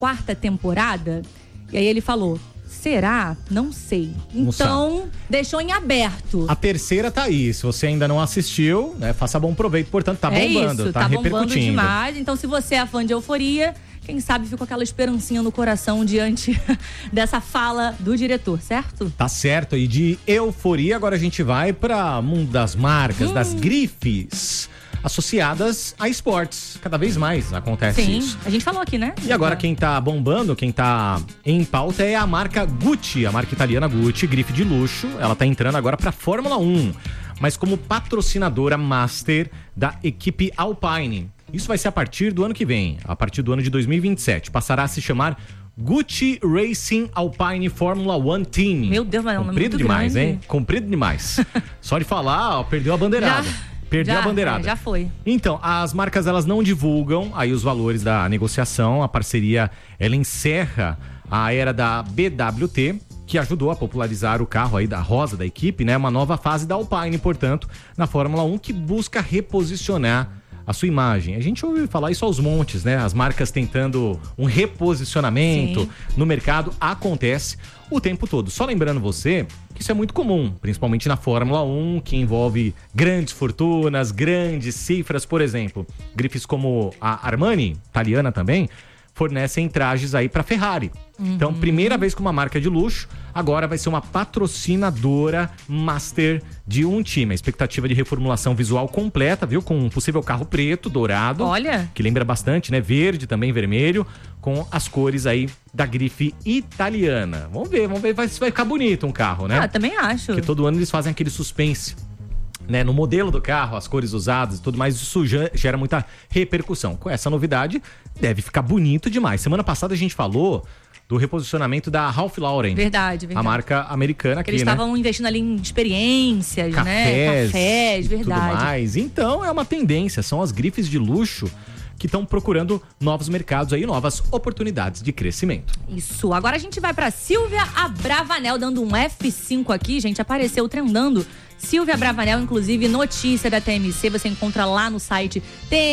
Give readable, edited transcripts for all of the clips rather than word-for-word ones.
4ª temporada? E aí ele falou, será? Não sei. Então, deixou em aberto. A 3ª tá aí. Se você ainda não assistiu, né, faça bom proveito. Portanto, tá bombando, isso, tá repercutindo. Bombando demais. Então, se você é fã de Euforia, quem sabe ficou aquela esperancinha no coração diante dessa fala do diretor, certo? Tá certo. E de Euforia, agora a gente vai para mundo das marcas, das grifes associadas a esportes. Cada vez mais acontece isso. A gente falou aqui, né? E agora quem tá bombando, quem tá em pauta é a marca Gucci, a marca italiana Gucci, grife de luxo. Ela tá entrando agora pra Fórmula 1, mas como patrocinadora master da equipe Alpine. Isso vai ser a partir do ano que vem, a partir do ano de 2027. Passará a se chamar Gucci Racing Alpine Formula 1 Team. Meu Deus, mas é um nome comprido muito demais, grande. hein? Comprido demais. Só de falar, ó, perdeu a bandeirada. Perdeu a bandeirada. Já foi. Então, as marcas, elas não divulgam aí os valores da negociação. A parceria, ela encerra a era da BWT, que ajudou a popularizar o carro aí da rosa da equipe, né? Uma nova fase da Alpine, portanto, na Fórmula 1, que busca reposicionar a sua imagem. A gente ouve falar isso aos montes, né? As marcas tentando um reposicionamento no mercado, acontece o tempo todo. Só lembrando você que isso é muito comum, principalmente na Fórmula 1, que envolve grandes fortunas, grandes cifras. Por exemplo, grifes como a Armani, italiana também, fornecem trajes aí para Ferrari. Então, primeira vez que uma marca de luxo agora vai ser uma patrocinadora master de um time. A expectativa de reformulação visual completa, viu? Com um possível carro preto, dourado. Olha! Que lembra bastante, né? Verde, também vermelho, com as cores aí da grife italiana. Vamos ver, vai ficar bonito um carro, né? Ah, também acho. Porque todo ano eles fazem aquele suspense, né, no modelo do carro, as cores usadas e tudo mais, isso gera muita repercussão. Com essa novidade, deve ficar bonito demais. Semana passada a gente falou do reposicionamento da Ralph Lauren. Verdade. A marca americana aqui, eles né? estavam investindo ali em experiências, né? Cafés, verdade. Tudo mais. Então, é uma tendência. São as grifes de luxo que estão procurando novos mercados aí, novas oportunidades de crescimento. Isso. Agora a gente vai pra Silvia Abravanel, dando um F5 aqui, gente. Apareceu trendando. Silvia Abravanel, inclusive, notícia da TMC, você encontra lá no site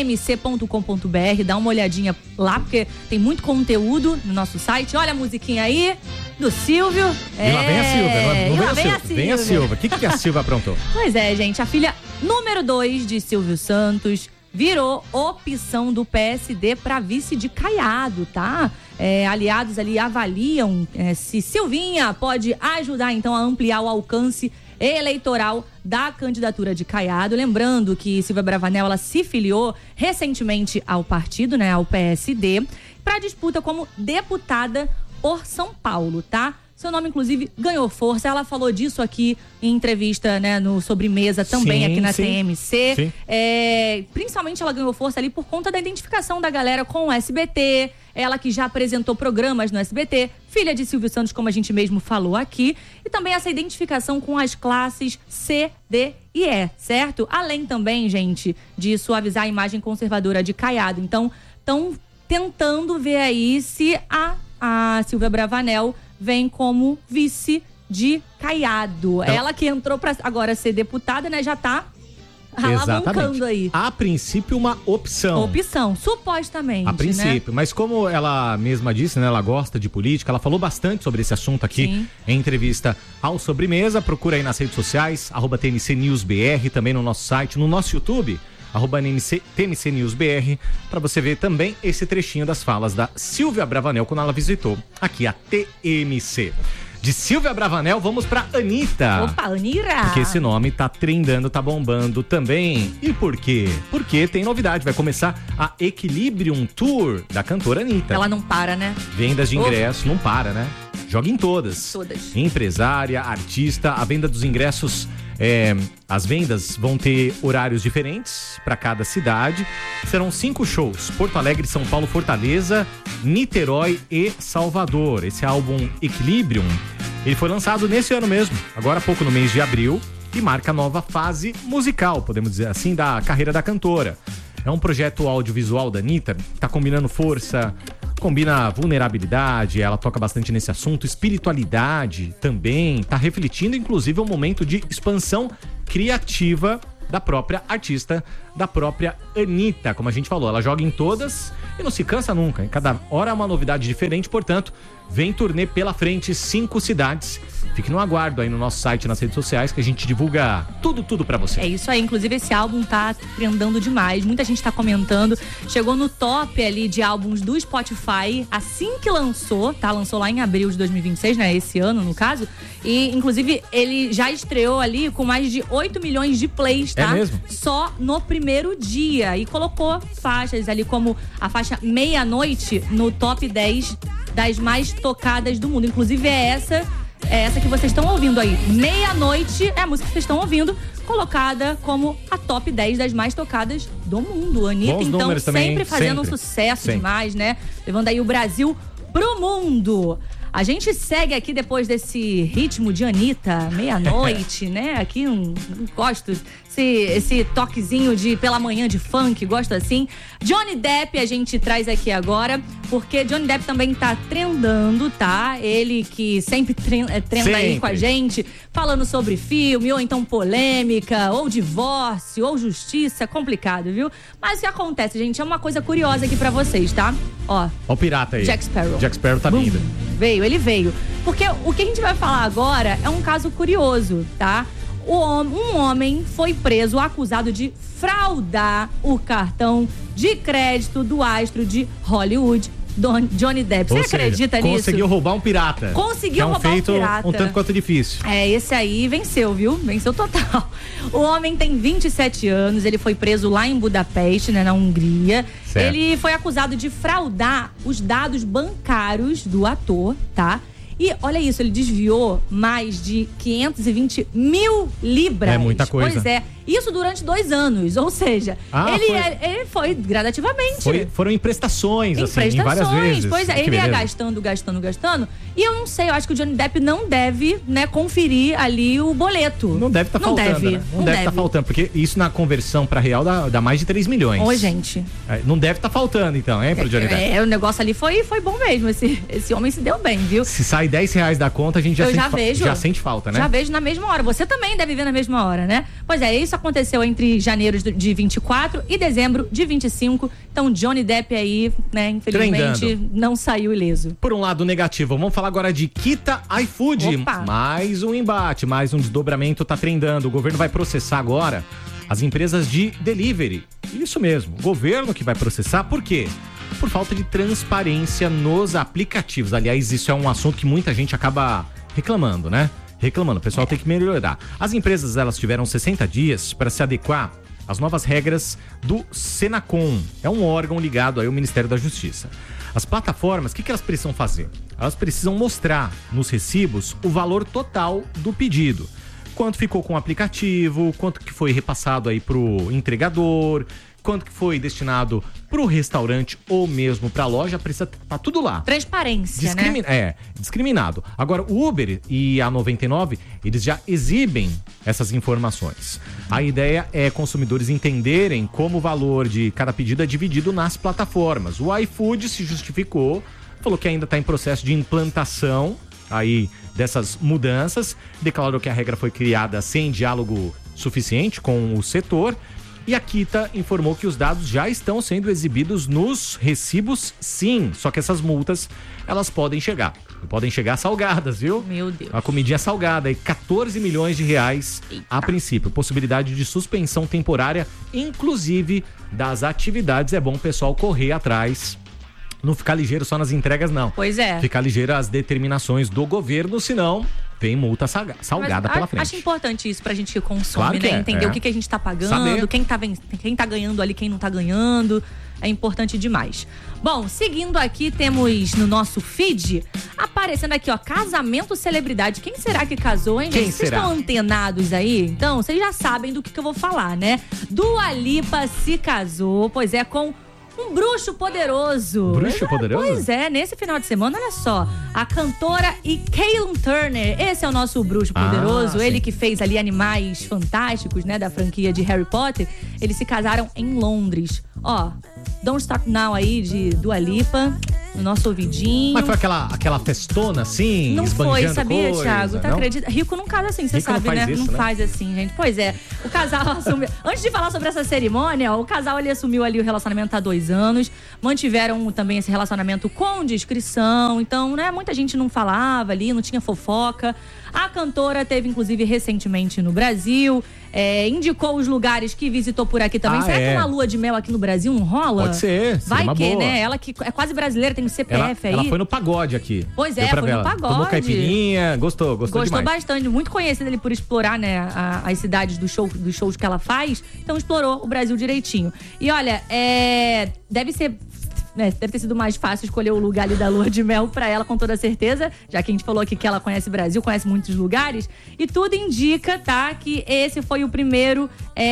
tmc.com.br, dá uma olhadinha lá, porque tem muito conteúdo no nosso site. Olha a musiquinha aí, do Silvio. E lá vem a Silvia, não vem a Silvia. Vem a Silvia. O que a Silvia aprontou? Pois é, gente, a filha número 2 de Silvio Santos virou opção do PSD para vice de Caiado, tá? Aliados ali avaliam se Silvinha pode ajudar, então, a ampliar o alcance eleitoral da candidatura de Caiado. Lembrando que Silvia Abravanel, ela se filiou recentemente ao partido, né, ao PSD, para disputa como deputada por São Paulo, tá? Seu nome, inclusive, ganhou força. Ela falou disso aqui em entrevista, né, no Sobremesa também, aqui na TMC. Sim. Principalmente ela ganhou força ali por conta da identificação da galera com o SBT. Ela que já apresentou programas no SBT, filha de Silvio Santos, como a gente mesmo falou aqui. E também essa identificação com as classes C, D e E, certo? Além também, gente, de suavizar a imagem conservadora de Caiado. Então, estão tentando ver aí se a Silvia Abravanel vem como vice de Caiado. Então, ela que entrou para agora ser deputada, né, já tá alavancando aí. A princípio, uma opção. Opção, supostamente, a princípio, né? Mas como ela mesma disse, né, ela gosta de política, ela falou bastante sobre esse assunto aqui em entrevista ao Sobremesa. Procura aí nas redes sociais, @TMCNewsBR, também no nosso site, no nosso YouTube, @TMCNewsBR, para você ver também esse trechinho das falas da Silvia Abravanel quando ela visitou aqui a TMC. De Silvia Abravanel, vamos pra Anitta. Opa, Anira! Porque esse nome tá trendando, tá bombando também. E por quê? Porque tem novidade, vai começar a Equilibrium Tour da cantora Anitta. Ela não para, né? Vendas de ingressos, não para, né? Joga em todas. Todas. Empresária, artista, a venda dos ingressos, as vendas vão ter horários diferentes para cada cidade. Serão 5 shows: Porto Alegre, São Paulo, Fortaleza, Niterói e Salvador. Esse álbum Equilibrium, ele foi lançado nesse ano mesmo, agora há pouco, no mês de abril, e marca a nova fase musical, podemos dizer assim, da carreira da cantora. É um projeto audiovisual da Anitta, tá combinando força, combina vulnerabilidade, ela toca bastante nesse assunto, espiritualidade também, tá refletindo inclusive um momento de expansão criativa da própria artista da própria Anitta. Como a gente falou, ela joga em todas e não se cansa nunca. Em cada hora é uma novidade diferente, portanto, vem turnê pela frente, 5 cidades. Fique no aguardo aí no nosso site, nas redes sociais, que a gente divulga tudo pra você. É isso aí, inclusive esse álbum tá trendando demais, muita gente tá comentando, chegou no top ali de álbuns do Spotify assim que lançou, tá? Lançou lá em abril de 2026, né? Esse ano, no caso. E, inclusive, ele já estreou ali com mais de 8 milhões de plays, tá? É mesmo? Só no primeiro dia. E colocou faixas ali como a faixa Meia-Noite no top 10 das mais tocadas do mundo. Inclusive, é essa que vocês estão ouvindo aí. Meia-Noite é a música que vocês estão ouvindo, colocada como a top 10 das mais tocadas do mundo. A Anitta, bons então, números também, sempre fazendo um sucesso demais, né? Levando aí o Brasil pro mundo. A gente segue aqui depois desse ritmo de Anitta, Meia-Noite, né? Aqui gosto esse toquezinho de pela manhã de funk, gosto assim. Johnny Depp a gente traz aqui agora, porque Johnny Depp também tá trendando, tá? Ele que sempre trenda aí com a gente, falando sobre filme, ou então polêmica, ou divórcio, ou justiça, complicado, viu? Mas o que acontece, gente, é uma coisa curiosa aqui pra vocês, tá? Ó o pirata aí. Jack Sparrow. Jack Sparrow tá vindo. Ele veio. Porque o que a gente vai falar agora é um caso curioso, tá? Um homem foi preso acusado de fraudar o cartão de crédito do astro de Hollywood, Johnny Depp. Você acredita nisso? Conseguiu roubar um pirata. Conseguiu roubar um pirata. Um tanto quanto difícil. Esse aí venceu, viu? Venceu total. O homem tem 27 anos, ele foi preso lá em Budapeste, né, na Hungria. Certo. Ele foi acusado de fraudar os dados bancários do ator, tá? E olha isso, ele desviou mais de 520 mil libras. É muita coisa. Pois é. Isso durante 2 anos, ou seja, ele foi gradativamente. Foram em prestações, assim, em várias vezes. Pois é, ele ia gastando. E eu não sei, eu acho que o Johnny Depp não deve, né, conferir ali o boleto. Não deve estar faltando, né? Não deve estar faltando, porque isso na conversão pra real dá mais de 3 milhões. Ô, gente. Não deve estar faltando, então, hein, pro Johnny Depp. O negócio ali foi bom mesmo, esse homem se deu bem, viu? Se sai R$10 da conta, a gente já sente falta, né? Já vejo na mesma hora. Você também deve ver na mesma hora, né? Pois é, isso aconteceu entre janeiro de 24 e dezembro de 25. Então, Johnny Depp aí, né, infelizmente, não saiu ileso. Por um lado negativo, vamos falar agora de Kita iFood. Opa. Mais um embate, mais um desdobramento tá trendando. O governo vai processar agora as empresas de delivery. Isso mesmo, o governo que vai processar. Por quê? Por falta de transparência nos aplicativos. Aliás, isso é um assunto que muita gente acaba reclamando, né? O pessoal tem que melhorar. As empresas, elas tiveram 60 dias para se adequar às novas regras do Senacom. É um órgão ligado aí ao Ministério da Justiça. As plataformas, o que elas precisam fazer? Elas precisam mostrar nos recibos o valor total do pedido. Quanto ficou com o aplicativo, quanto que foi repassado aí pro entregador, quanto que foi destinado pro restaurante ou mesmo pra loja, precisa tá tudo lá. Transparência, né? Discriminado. Agora, o Uber e a 99, eles já exibem essas informações. A ideia é consumidores entenderem como o valor de cada pedido é dividido nas plataformas. O iFood se justificou, falou que ainda está em processo de implantação aí dessas mudanças, declarou que a regra foi criada sem diálogo suficiente com o setor. E a Kita informou que os dados já estão sendo exibidos nos recibos, sim. Só que essas multas, elas podem chegar salgadas, viu? Meu Deus. A comidinha salgada, aí 14 milhões de reais a princípio. Possibilidade de suspensão temporária, inclusive das atividades. É bom o pessoal correr atrás. Não ficar ligeiro só nas entregas, não. Pois é. Ficar ligeiro às determinações do governo, senão tem multa salgada pela frente. Acho importante isso pra gente que consome, claro que né? Entender o que a gente tá pagando, saber quem tá ganhando ali, quem não tá ganhando. É importante demais. Bom, seguindo aqui, temos no nosso feed, aparecendo aqui, ó, casamento celebridade. Quem será que casou, hein, gente? Quem será? Vocês estão antenados aí? Então, vocês já sabem do que eu vou falar, né? Dua Lipa se casou, pois é, com um bruxo poderoso. Bruxo poderoso? Pois é, nesse final de semana, olha só. A cantora e Caitlyn Turner, esse é o nosso bruxo poderoso. Ele que fez ali Animais Fantásticos, né, da franquia de Harry Potter. Eles se casaram em Londres. Ó, Don't Stop Now aí, de Dua Lipa. no nosso ouvidinho. Mas foi aquela festona, assim, não foi, sabia, coisa, Thiago? Tu não? acredita? Rico não casa assim, você sabe, né? Não faz assim, gente. Pois é, o casal assumiu... Antes de falar sobre essa cerimônia, o casal ele assumiu ali o relacionamento há 2 anos. Mantiveram também esse relacionamento com discrição. Então, né, muita gente não falava ali, não tinha fofoca. A cantora teve, inclusive, recentemente no Brasil. Indicou os lugares que visitou por aqui também. Será que uma lua de mel aqui no Brasil não rola? Pode ser. Vai uma que, boa. né? Ela que é quase brasileira, tem o CPF aí. Ela foi no pagode aqui. Pois é, foi no pagode. Tomou caipirinha, gostou demais. Gostou bastante. Muito conhecida ali por explorar, né, as cidades dos shows que ela faz. Então explorou o Brasil direitinho. E olha, deve ter sido mais fácil escolher o lugar ali da lua de mel pra ela, com toda certeza, já que a gente falou aqui que ela conhece o Brasil, conhece muitos lugares. E tudo indica, tá, que esse foi o primeiro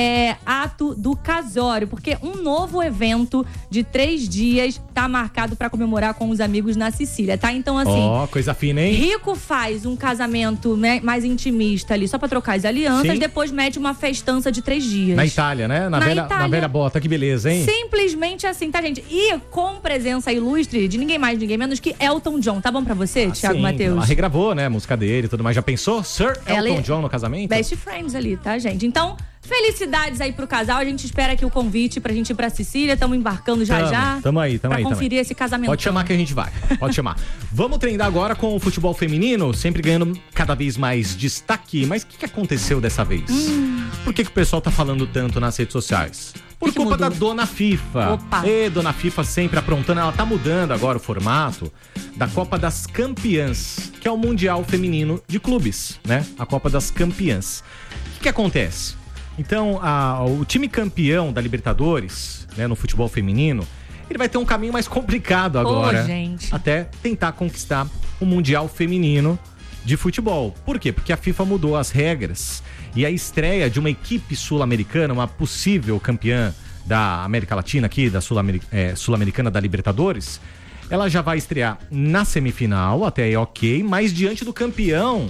ato do casório, porque um novo evento de 3 dias tá marcado pra comemorar com os amigos na Sicília, tá? Então, assim... coisa fina, hein? Rico faz um casamento, né, mais intimista ali, só pra trocar as alianças, Sim. Depois mete uma festança de 3 dias. Na Itália, né? Na velha bota, que beleza, hein? Simplesmente assim, tá, gente? E com presença ilustre de ninguém mais, ninguém menos que Elton John. Tá bom pra você, Thiago Matheus? Ela regravou, né, a música dele e tudo mais. Já pensou? Sir Elton John no casamento? Best friends ali, tá, gente? Então, felicidades aí pro casal. A gente espera aqui o convite pra gente ir pra Sicília. Estamos embarcando já. Tamo aí. Pra conferir esse casamento. Pode chamar que a gente vai. Pode chamar. Vamos treinar agora com o futebol feminino, sempre ganhando cada vez mais destaque. Mas o que aconteceu dessa vez? Por que o pessoal tá falando tanto nas redes sociais? Por culpa da Dona FIFA. Opa. Dona FIFA sempre aprontando. Ela tá mudando agora o formato da Copa das Campeãs, que é o Mundial Feminino de Clubes, né? A Copa das Campeãs. O que acontece? Então, o time campeão da Libertadores, né, no futebol feminino, ele vai ter um caminho mais complicado agora. Gente. Até tentar conquistar o Mundial Feminino de futebol. Por quê? Porque a FIFA mudou as regras e a estreia de uma equipe sul-americana, uma possível campeã da América Latina aqui, da sul-americana da Libertadores, ela já vai estrear na semifinal, até aí ok, mas diante do campeã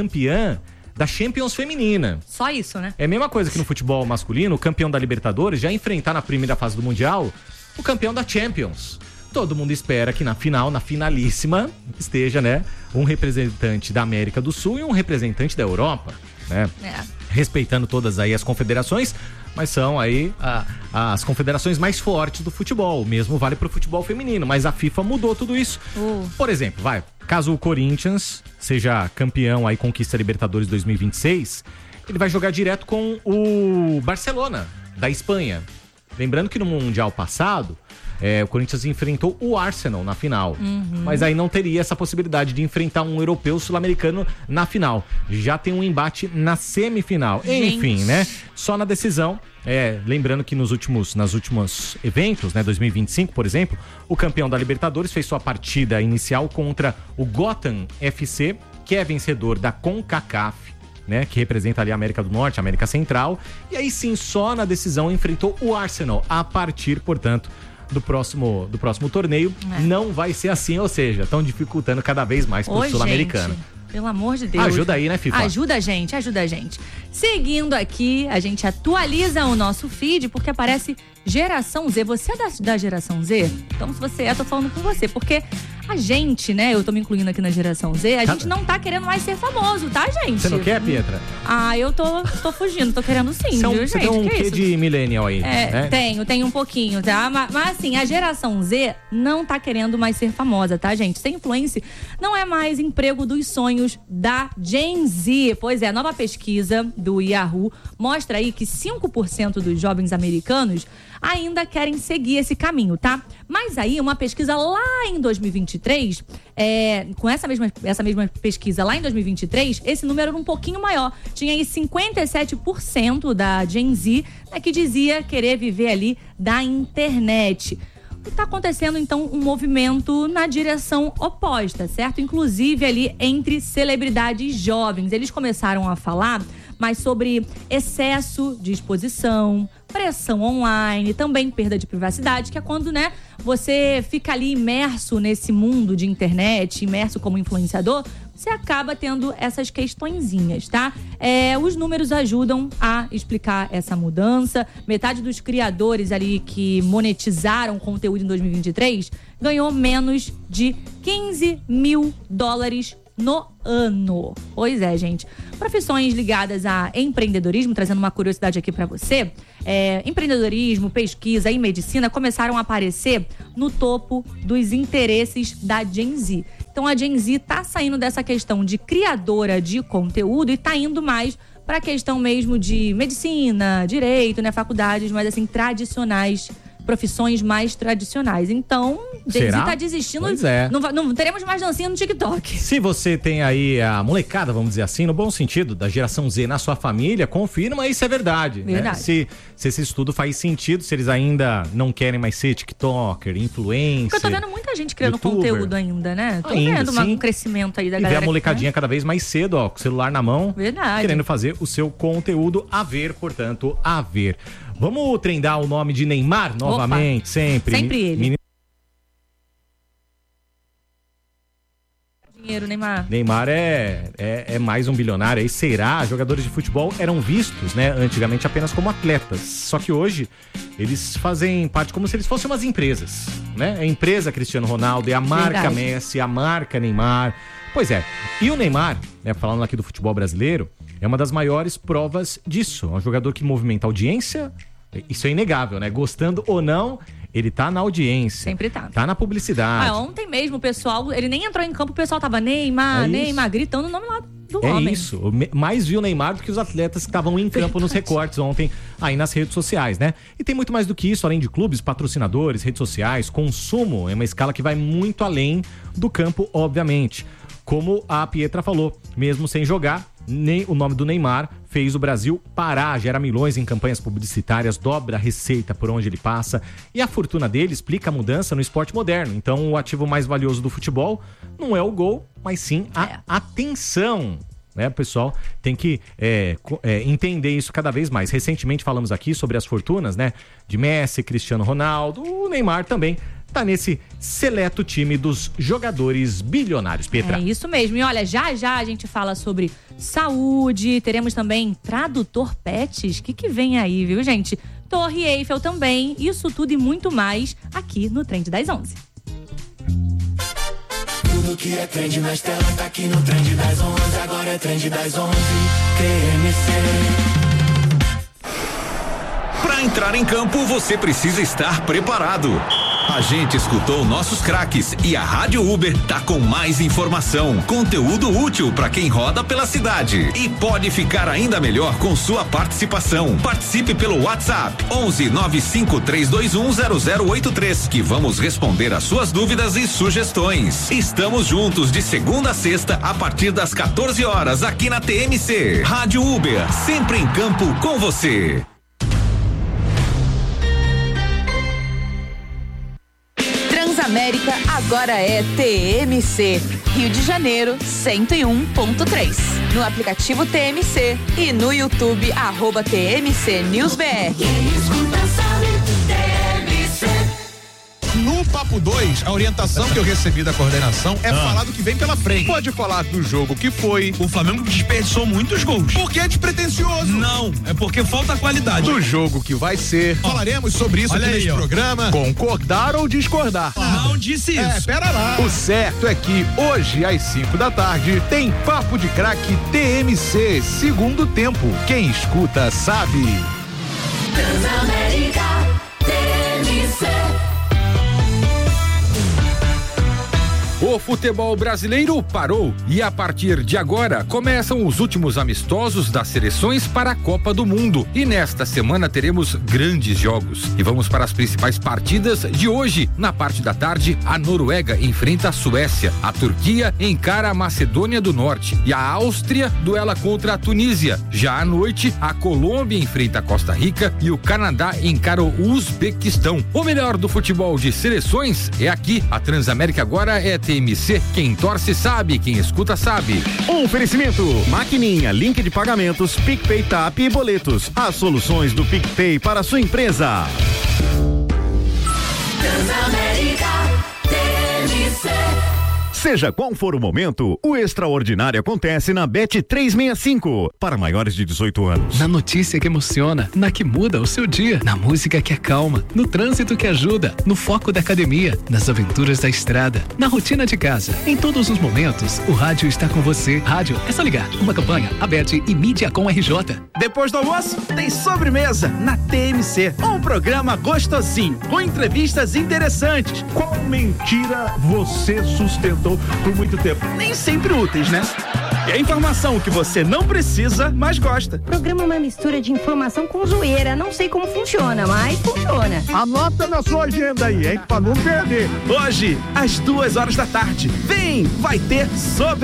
da Champions feminina. Só isso, né? É a mesma coisa que no futebol masculino, o campeão da Libertadores já enfrentar na primeira fase do Mundial o campeão da Champions. Todo mundo espera que na finalíssima, esteja, né, um representante da América do Sul e um representante da Europa, né? Respeitando todas aí as confederações, mas são aí as confederações mais fortes do futebol. O mesmo vale pro futebol feminino, mas a FIFA mudou tudo isso. Por exemplo, caso o Corinthians seja campeão aí, conquista a Libertadores 2026, ele vai jogar direto com o Barcelona, da Espanha. Lembrando que no Mundial passado, o Corinthians enfrentou o Arsenal na final. Mas aí não teria essa possibilidade de enfrentar um europeu sul-americano na final. Já tem um embate na semifinal. Gente. Enfim, né? Só na decisão. Lembrando que nos últimos eventos, né, 2025, por exemplo, o campeão da Libertadores fez sua partida inicial contra o Gotham FC, que é vencedor da CONCACAF, né, que representa ali a América do Norte, a América Central. E aí sim, só na decisão enfrentou o Arsenal. A partir, portanto, do próximo torneio, não vai ser assim, ou seja, estão dificultando cada vez mais pro sul-americano. Pelo amor de Deus. Ajuda aí, né, FIFA? Ajuda a gente. Seguindo aqui, a gente atualiza o nosso feed, porque aparece Geração Z. Você é da Geração Z? Então, se você tô falando com você, porque a gente, né, eu tô me incluindo aqui na Geração Z, a gente não tá querendo mais ser famoso, tá, gente? Você não quer, Pietra? Eu tô fugindo, tô querendo sim, viu, gente? Você tem um quê de millennial aí, né? Tenho um pouquinho, tá? Mas assim, a Geração Z não tá querendo mais ser famosa, tá, gente? Ser influencer não é mais emprego dos sonhos da Gen Z. Pois é, a nova pesquisa do Yahoo mostra aí que 5% dos jovens americanos ainda querem seguir esse caminho, tá? Mas aí, uma pesquisa lá em 2023, com essa mesma pesquisa lá em 2023, esse número era um pouquinho maior. Tinha aí 57% da Gen Z, né, que dizia querer viver ali da internet. Está acontecendo, então, um movimento na direção oposta, certo? Inclusive ali entre celebridades jovens. Eles começaram a falar mais sobre excesso de exposição, pressão online, também perda de privacidade, que é quando, né, você fica ali imerso nesse mundo de internet, imerso como influenciador, você acaba tendo essas questõezinhas, tá? Os números ajudam a explicar essa mudança. Metade dos criadores ali que monetizaram conteúdo em 2023 ganhou menos de $15 mil no ano. Pois é, gente. Profissões ligadas a empreendedorismo, trazendo uma curiosidade aqui pra você. Empreendedorismo, pesquisa e medicina começaram a aparecer no topo dos interesses da Gen Z. Então a Gen Z tá saindo dessa questão de criadora de conteúdo e tá indo mais pra questão mesmo de medicina, direito, né, faculdades mais assim tradicionais, profissões mais tradicionais. Então, Gen Z tá desistindo. Pois é. Não teremos mais dancinha no TikTok. Se você tem aí a molecada, vamos dizer assim, no bom sentido, da geração Z na sua família, confirma isso é verdade. Verdade. Né? Se esse estudo faz sentido, se eles ainda não querem mais ser TikToker, influencer. Porque eu tô vendo muita gente criando YouTuber. conteúdo ainda, né? Tô Ainda, vendo um sim. crescimento aí da E galera. ver a molecadinha cada vez mais cedo, ó, com o celular na mão. Verdade. Querendo fazer o seu conteúdo a ver, portanto, a ver. Vamos trendar o nome de Neymar novamente, sempre. Sempre ele. Dinheiro, Neymar. Neymar é mais um bilionário, aí será? Jogadores de futebol eram vistos, né, antigamente apenas como atletas, só que hoje eles fazem parte como se eles fossem umas empresas, né? A empresa Cristiano Ronaldo, é a marca Verdade. Messi, a marca Neymar. Pois é, e o Neymar, né, falando aqui do futebol brasileiro, é uma das maiores provas disso. É um jogador que movimenta audiência, isso é inegável, né? Gostando ou não, ele tá na audiência. Sempre tá. Tá na publicidade. Ontem mesmo o pessoal, ele nem entrou em campo, o pessoal tava Neymar, Neymar, gritando o nome lá do homem. É isso, mais viu o Neymar do que os atletas que estavam em campo nos recortes ontem aí nas redes sociais, né? E tem muito mais do que isso, além de clubes, patrocinadores, redes sociais, consumo, é uma escala que vai muito além do campo, obviamente. Como a Pietra falou, mesmo sem jogar, nem o nome do Neymar fez o Brasil parar, gera milhões em campanhas publicitárias, dobra a receita por onde ele passa, e a fortuna dele explica a mudança no esporte moderno. Então o ativo mais valioso do futebol não é o gol, mas sim a atenção, né? O pessoal tem que entender isso cada vez mais. Recentemente falamos aqui sobre as fortunas, né, de Messi, Cristiano Ronaldo, o Neymar também tá nesse seleto time dos jogadores bilionários, Pietra. É isso mesmo. E olha, já a gente fala sobre saúde, teremos também tradutor pets. O que vem aí, viu, gente? Torre Eiffel também, isso tudo e muito mais aqui no Trend das 11. Tudo que é trend nas telas tá aqui no Trend das 11. Agora é Trend das 11, TMC. Para entrar em campo, você precisa estar preparado. A gente escutou nossos craques e a Rádio Uber tá com mais informação, conteúdo útil para quem roda pela cidade e pode ficar ainda melhor com sua participação. Participe pelo WhatsApp 11 95321 0083 que vamos responder as suas dúvidas e sugestões. Estamos juntos de segunda a sexta a partir das 14 horas aqui na TMC. Rádio Uber, sempre em campo com você. Transamérica agora é TMC, Rio de Janeiro 101.3. No aplicativo TMC e no YouTube @TMC News BR. No Papo 2, a orientação que eu recebi da coordenação é falar do que vem pela frente. Pode falar do jogo que foi. O Flamengo desperdiçou muitos gols. Porque é despretensioso. Não, é porque falta qualidade. Do jogo que vai ser. Falaremos sobre isso aqui neste programa. Concordar ou discordar. Não disse isso. Pera lá. O certo é que hoje, às 5 da tarde, tem Papo de Craque TMC, segundo tempo. Quem escuta sabe. Transamérica, TMC. O futebol brasileiro parou e a partir de agora começam os últimos amistosos das seleções para a Copa do Mundo. E nesta semana teremos grandes jogos. E vamos para as principais partidas de hoje. Na parte da tarde, a Noruega enfrenta a Suécia, a Turquia encara a Macedônia do Norte e a Áustria duela contra a Tunísia. Já à noite, a Colômbia enfrenta a Costa Rica e o Canadá encara o Uzbequistão. O melhor do futebol de seleções é aqui. A Transamérica agora é TMC, quem torce sabe, quem escuta sabe. Oferecimento, maquininha, link de pagamentos, PicPay, TAP e boletos. As soluções do PicPay para a sua empresa. Transamérica, TMC. Seja qual for o momento, o extraordinário acontece na Bet365, para maiores de 18 anos. Na notícia que emociona, na que muda o seu dia, na música que acalma, no trânsito que ajuda, no foco da academia, nas aventuras da estrada, na rotina de casa. Em todos os momentos, o rádio está com você. Rádio, é só ligar. Uma campanha, a Bet e Mídia com RJ. Depois do almoço, tem sobremesa na TMC. Um programa gostosinho, com entrevistas interessantes. Qual mentira você sustentou por muito tempo? Nem sempre úteis, né? E a informação que você não precisa, mas gosta. O programa é uma mistura de informação com zoeira. Não sei como funciona, mas funciona. Anota na sua agenda aí, hein? Pra não perder. Hoje, às 2h da tarde. Vem! Vai ter sobre